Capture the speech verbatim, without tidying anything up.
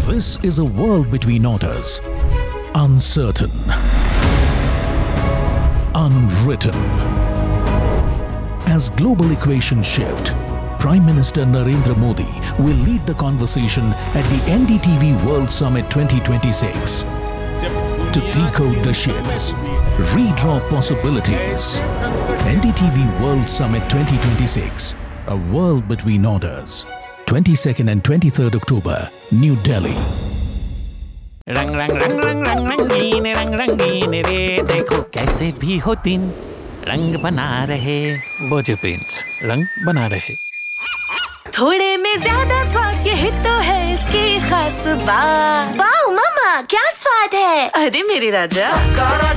This is a world between orders. Uncertain. Unwritten. As global equations shift, Prime Minister Narendra Modi will lead the conversation at the N D T V World Summit twenty twenty-six. To decode the shifts, redraw possibilities. N D T V World Summit twenty twenty-six, a world between orders. twenty-second and twenty-third October, New Delhi. रंग रंग रंग रंग रंग रंगीन रंग रंगीन रे देखो कैसे भी हो दिन रंग बना रहे बोझ पेंट्स रंग बना रहे थोड़े में ज्यादा स्वाद यही तो है इसकी खास बात। वाओ मामा क्या स्वाद है। अरे मेरे राजा